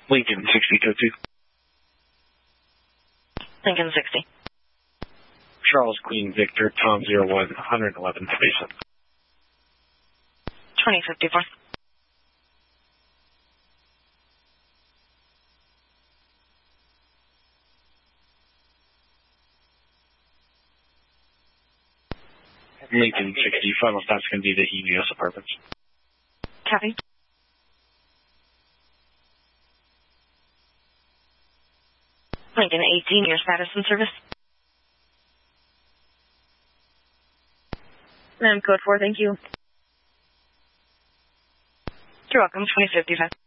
Lincoln 60 code 2. Lincoln 60. Charles Queen Victor Tom 01 111 space. 2054. Lincoln 60, final stop's going to be the Helios Apartments. Copy. Lincoln 18, your status and service. Code 4, thank you. You're welcome, 2055.